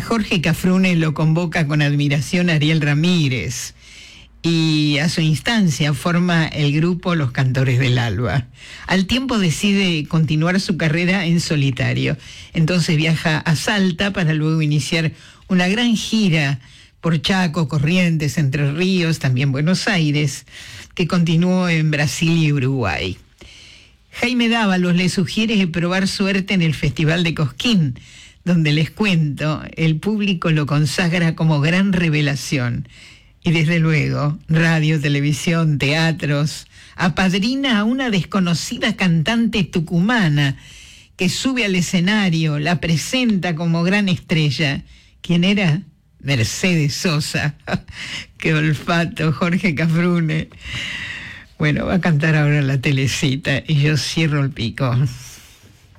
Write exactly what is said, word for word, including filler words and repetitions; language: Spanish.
Jorge Cafrune lo convoca con admiración a Ariel Ramírez y a su instancia forma el grupo Los Cantores del Alba. Al tiempo decide continuar su carrera en solitario. Entonces viaja a Salta para luego iniciar una gran gira por Chaco, Corrientes, Entre Ríos, también Buenos Aires, que continuó en Brasil y Uruguay. Jaime Dávalos le sugiere probar suerte en el Festival de Cosquín, donde, les cuento, el público lo consagra como gran revelación. Y desde luego, radio, televisión, teatros, apadrina a una desconocida cantante tucumana que sube al escenario, la presenta como gran estrella. ¿Quién era? Mercedes Sosa. ¡Qué olfato, Jorge Cafrune! Bueno, va a cantar ahora la Telecita y yo cierro el pico.